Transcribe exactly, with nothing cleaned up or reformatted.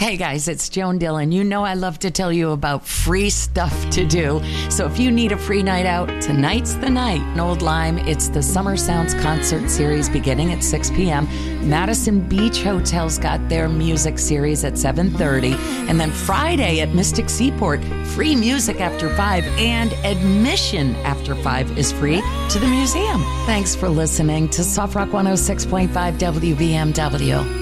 Hey guys, it's Joan Dillon. You know I love to tell you about free stuff to do. So if you need a free night out, tonight's the night. In Old Lyme, it's the Summer Sounds Concert Series beginning at six p.m. Madison Beach Hotel's got their music series at seven thirty. And then Friday at Mystic Seaport, free music after five and admission after five is free to the museum. Thanks for listening to Soft Rock one oh six point five W B M W.